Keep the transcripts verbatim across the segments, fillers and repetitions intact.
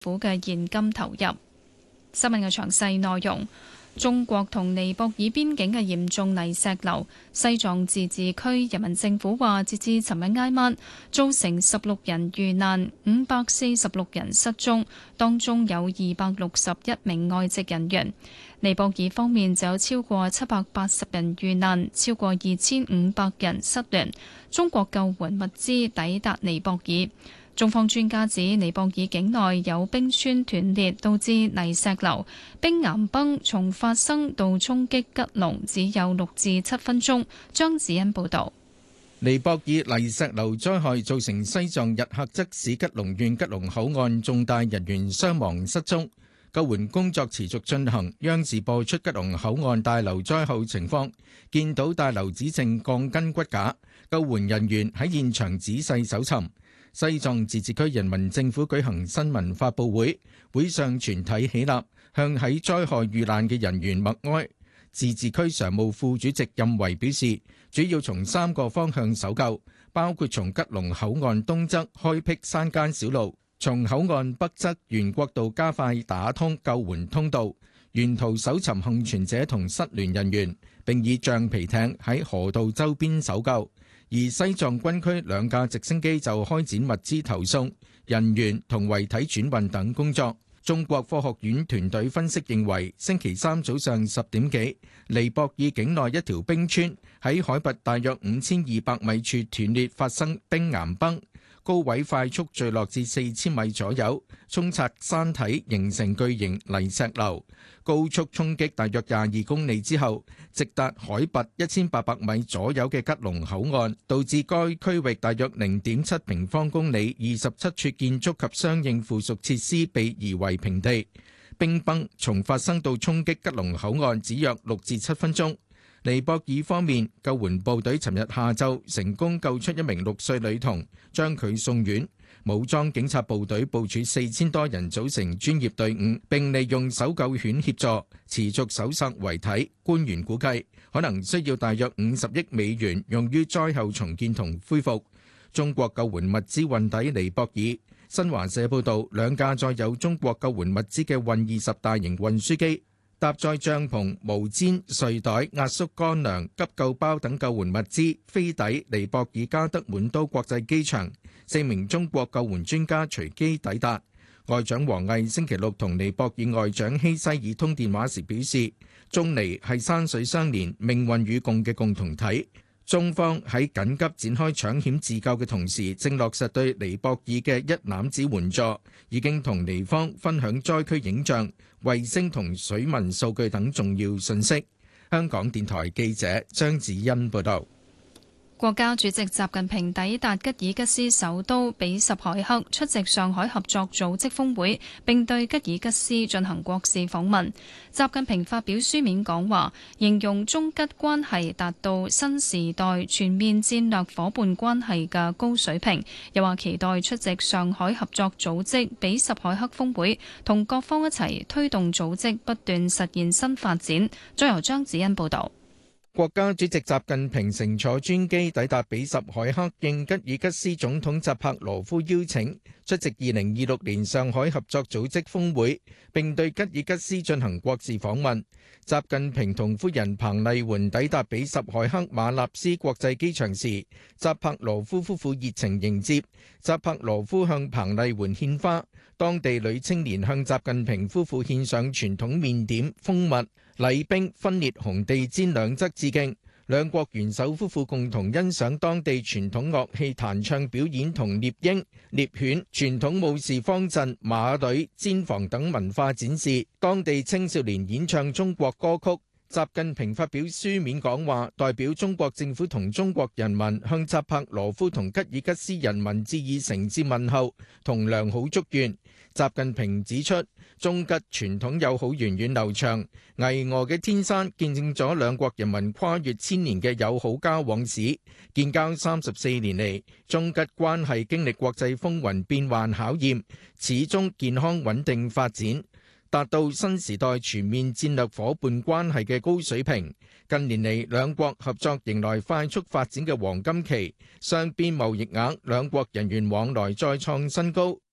府嘅現金投入。新聞嘅詳細內容。中國同尼泊爾邊境嘅嚴重泥石流，西藏自治區人民政府話，截至尋日挨晚，造成十六人遇難，五百四十六人失蹤，當中有二百六十一名外籍人員。尼泊爾方面就有超過七百八十人遇難，超過二千五百人失聯。中國救援物資抵達尼泊爾。中方專家指，尼泊爾境內有冰川斷裂，導致泥石流。冰岩崩從發生到衝擊吉隆只有六至七分鐘。張子欣報導。 尼泊爾泥石流災害造成西藏日喀則市吉隆縣吉隆口岸重大人員傷亡失蹤，救援工作持續進行。央視播出吉隆口岸大樓災後情況，見到大樓只剩鋼筋骨架，救援人員喺現場仔細搜尋。西藏自治區人民政府舉行新聞發佈會，會上全體起立，向喺災害遇難嘅人員默哀。自治區常務副主席任維表示，主要從三個方向搜救，包括從吉隆口岸東側開闢山間小路，從口岸北側沿國道加快打通救援通道，沿途搜尋幸存者同失聯人員，並以橡皮艇喺河道周邊搜救。而西藏軍區兩架直升機就開展物資投送、人員同遺體轉運等工作。中國科學院團隊分析認為，星期三早上十點幾，尼泊爾境內一條冰川喺海拔大約五千二百米處斷裂，發生冰岩崩，高位快速墜落至四千米左右，沖刷山體形成巨型泥石流。高速衝擊大約廿二公里之後，直達海拔一千八百米左右嘅吉隆口岸，導致該區域大約零點七平方公里二十七處建築及相應附屬設施被夷為平地。冰崩從發生到衝擊吉隆口岸只約六至七分鐘。尼泊爾方面，救援部隊尋日下晝成功救出一名六歲女童，將佢送院。武裝警察部隊部署四千多人組成專業隊伍，並利用搜救犬協助持續搜索遺體。官員估計可能需要大約五十億美元用於災後重建同恢復。中國救援物資運抵尼泊爾。新華社報道，兩架載有中國救援物資嘅運二十大型運輸機，搭載帳篷、毛氈、睡袋、壓縮乾糧、急救包等救援物資，飛抵尼泊爾加德滿都國際機場。四名中國救援專家隨機抵達。外長王毅星期六同尼泊爾外長希西爾通電話時表示，中尼係山水相連、命運與共嘅共同體。中方喺緊急展開搶險自救嘅同時，正落實對尼泊爾嘅一攬子援助，已經同尼方分享災區影像、衛星同水文數據等重要信息。香港電台記者張子欣報道。 國家主席習近平抵達吉爾吉斯首都比什凱克，出席上海合作組織峰會，並對吉爾吉斯進行國事訪問。習近平發表書面講話，形容中吉關係達到新時代全面戰略夥伴關係嘅高水平，又話期待出席上海合作組織比什凱克峰會，同各方一齊推動組織不斷實現新發展。再由張子欣報導。 國家主席習近平乘坐專機抵達比什凱克，應吉爾吉斯總統扎帕羅夫邀請，出席二零二六年上海合作組織峰會，並對吉爾吉斯進行國事訪問。習近平同夫人彭麗媛抵達比什凱克馬納斯國際機場時，扎帕羅夫夫婦熱情迎接。扎帕羅夫向彭麗媛獻花，當地女青年向習近平夫婦獻上傳統麵點、蜂蜜、禮兵、分裂紅地氈兩側致敬。兩國元首夫婦共同欣賞當地傳統樂器彈唱表演同獵鷹、獵犬、傳統武士方陣、馬隊、氈房等文化展示。當地青少年演唱中國歌曲。習近平發表書面講話，代表中國政府同中國人民向扎帕羅夫同吉爾吉斯人民致以誠摯問候同良好祝願。習近平指出，中吉傳統友好源遠流長，巍峨嘅天山見證咗兩國人民跨越千年嘅友好交往史。建交三十四年嚟，中吉關係經歷國際風雲變幻考驗，始終健康穩定發展，達到新時代全面戰略夥伴關係嘅高水平。近年嚟，兩國合作迎來快速發展嘅黃金期，雙邊貿易額、兩國人員往來再創新高。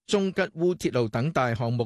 中吉烏鐵路等大項目